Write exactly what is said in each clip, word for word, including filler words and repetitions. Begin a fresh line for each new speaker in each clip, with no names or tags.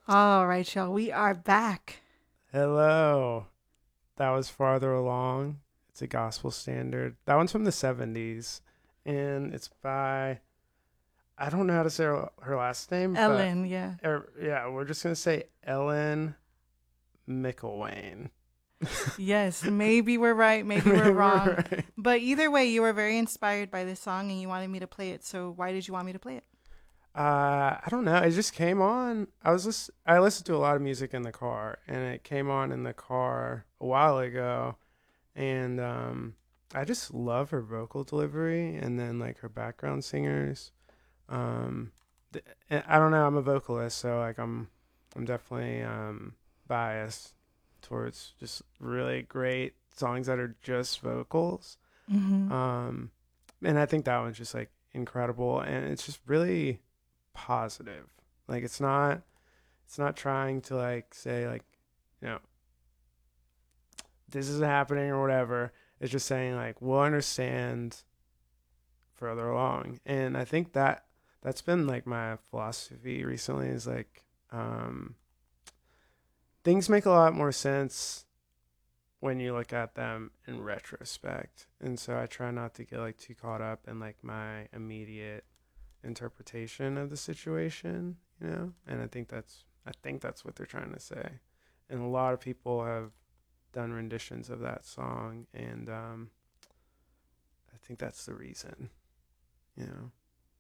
All right, y'all. We are back.
Hello. That was Farther Along. It's a gospel standard. That one's from the seventies. And it's by, I don't know how to say her, her last name.
Ellen,
but,
yeah.
Er, yeah, we're just going to say Ellen McIlwain.
Yes, maybe we're right, maybe we're wrong. Right. But either way, you were very inspired by this song and you wanted me to play it. So why did you want me to play it?
Uh, I don't know. It just came on. I was listen- I listened to a lot of music in the car, and it came on in the car a while ago, and um, I just love her vocal delivery, and then like her background singers. Um, th- I don't know. I'm a vocalist, so like I'm, I'm definitely um biased towards just really great songs that are just vocals.
Mm-hmm.
Um, and I think that one's just like incredible, and it's just really positive. Like it's not it's not trying to like say like, you know, this is happening or whatever. It's just saying like we'll understand further along. And I think that that's been like my philosophy recently is like um things make a lot more sense when you look at them in retrospect. And so I try not to get like too caught up in like my immediate interpretation of the situation, you know, and I think that's I think that's what they're trying to say, and a lot of people have done renditions of that song, and um, I think that's the reason, you know.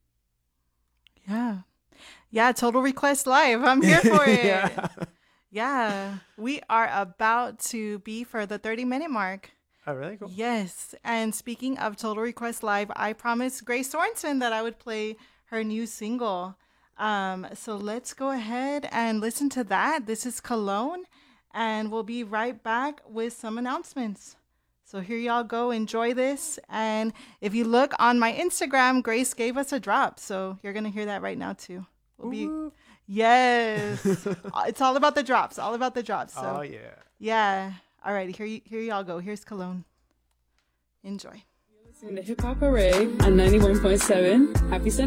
Yeah, yeah. Total Request Live. I'm here for it.
Yeah.
Yeah, we are about to be for the thirty minute mark.
Oh, really? Cool.
Yes. And speaking of Total Request Live, I promised Grace Sorensen that I would play her new single. Um, so let's go ahead and listen to that. This is Cologne, and we'll be right back with some announcements. So here y'all go. Enjoy this. And if you look on my Instagram, Grace gave us a drop. So you're going to hear that right now, too. We'll be... Yes. It's all about the drops. All about the drops. So,
oh, yeah.
Yeah. All right, here, y- here y'all go. Here's Cologne. Enjoy.
You're listening to Hip Hop Array on ninety-one point seven. Happy Sunday.